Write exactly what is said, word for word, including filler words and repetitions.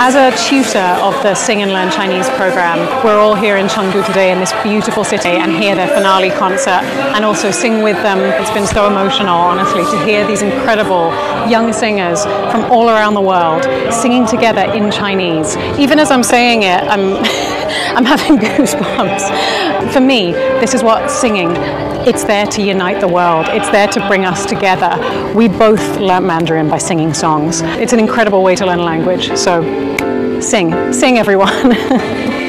As a tutor of the Sing and Learn Chinese program, we're all here in Chengdu today in this beautiful city and hear their finale concert and also sing with them. It's been so emotional, honestly, to hear these incredible young singers from all around the world singing together in Chinese. Even as I'm saying it, I'm, I'm having goosebumps. For me, this is what singing, it's there to unite the world. It's there to bring us together. We both learnt Mandarin by singing songs. It's an incredible way to learn a language. So sing, sing everyone.